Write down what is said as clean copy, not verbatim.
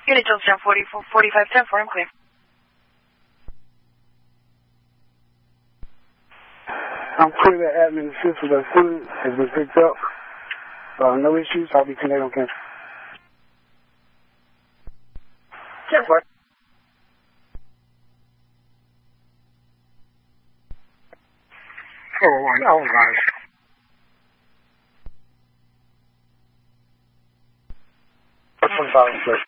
Unit Jonestown 4510 for him, clear. I'm clear that admin assist with our student has been picked up. No issues. I'll be connected on campus. 10-4. I'll advise. This one's on, sir.